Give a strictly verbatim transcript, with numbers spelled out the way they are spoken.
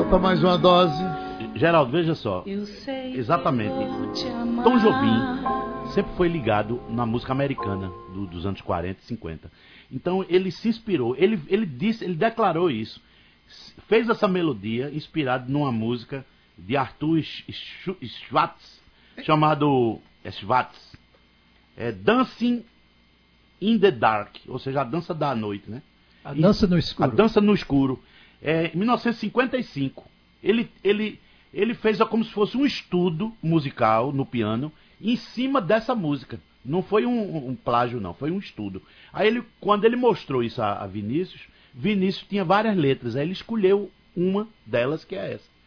para mais uma dose. Geraldo, veja só. Exatamente. Tom Jobim sempre foi ligado na música americana do, dos anos quarenta e cinquenta. Então ele se inspirou, ele, ele disse, ele declarou isso. Fez essa melodia inspirada numa música de Arthur Schwartz, chamado é, Schwartz, é, Dancing in the Dark, ou seja, a dança da noite, né? A dança no escuro. A dança no escuro. É, em mil novecentos e cinquenta e cinco, ele, ele, ele fez como se fosse um estudo musical no piano em cima dessa música. Não foi um, um plágio, não, foi um estudo. Aí ele, quando ele mostrou isso a, a Vinícius, Vinícius tinha várias letras, aí ele escolheu uma delas, que é essa.